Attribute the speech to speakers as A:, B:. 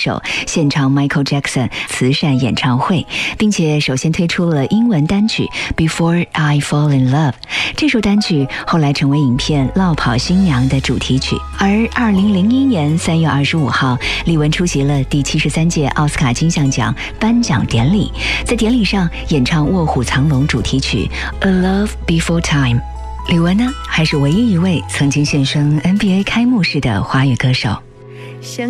A: 手献唱 Michael Jackson 慈善演唱会，并且首先推出了英文单曲 Before I Fall in Love。 这首单曲后来成为影片《落跑新娘》的主题曲。而2001年3月25号，李玟出席了第73届奥斯卡金像奖颁奖典礼，在典礼上演唱《卧虎藏龙》主题曲 A Love Before Time。 李玟呢，还是唯一一位曾经现身 NBA 开幕式的华语歌手。